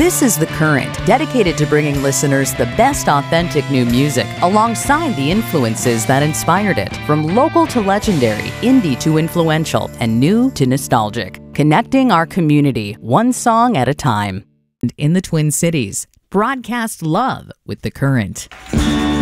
This is The Current, dedicated to bringing listeners the best authentic new music alongside the influences that inspired it, from local to legendary, indie to influential, and new to nostalgic. Connecting our community, one song at a time. And in the Twin Cities, broadcast love with The Current.